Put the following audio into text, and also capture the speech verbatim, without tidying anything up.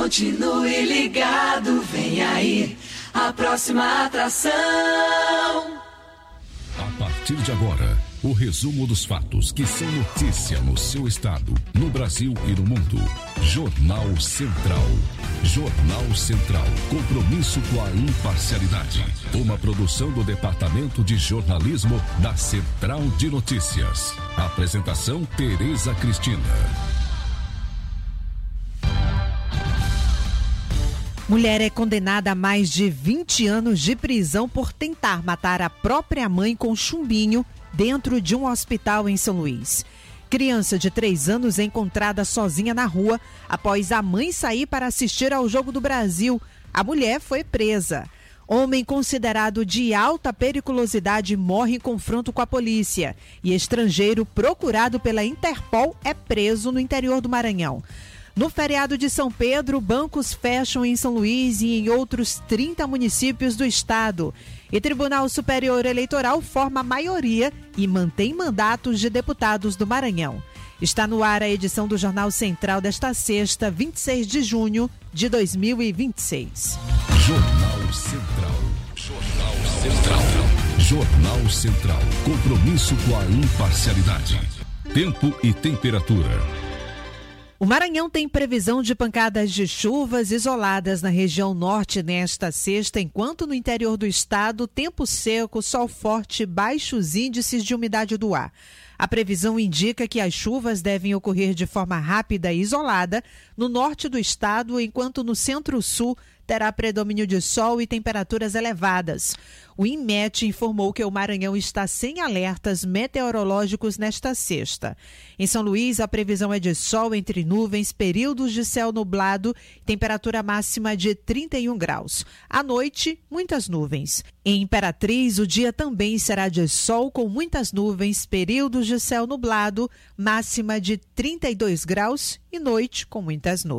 Continue ligado, vem aí a próxima atração. A partir de agora, o resumo dos fatos que são notícia no seu estado, no Brasil e no mundo. Jornal Central. Jornal Central. Compromisso com a imparcialidade. Uma produção do Departamento de Jornalismo da Central de Notícias. Apresentação Tereza Cristina. Mulher é condenada a mais de vinte anos de prisão por tentar matar a própria mãe com chumbinho dentro de um hospital em São Luís. Criança de três anos é encontrada sozinha na rua após a mãe sair para assistir ao Jogo do Brasil. A mulher foi presa. Homem considerado de alta periculosidade morre em confronto com a polícia. E estrangeiro procurado pela Interpol é preso no interior do Maranhão. No feriado de São Pedro, bancos fecham em São Luís e em outros trinta municípios do estado. E Tribunal Superior Eleitoral forma maioria e mantém mandatos de deputados do Maranhão. Está no ar a edição do Jornal Central desta sexta, vinte e seis de junho de dois mil e vinte e seis. Jornal Central. Jornal Central. Jornal Central. Compromisso com a imparcialidade. Tempo e temperatura. O Maranhão tem previsão de pancadas de chuvas isoladas na região norte nesta sexta, enquanto no interior do estado, tempo seco, sol forte e baixos índices de umidade do ar. A previsão indica que as chuvas devem ocorrer de forma rápida e isolada no norte do estado, enquanto no centro-sul terá predomínio de sol e temperaturas elevadas. O INMET informou que o Maranhão está sem alertas meteorológicos nesta sexta. Em São Luís, a previsão é de sol entre nuvens, períodos de céu nublado, temperatura máxima de trinta e um graus. À noite, muitas nuvens. Em Imperatriz, o dia também será de sol com muitas nuvens, períodos de céu nublado, máxima de trinta e dois graus e noite com muitas nuvens.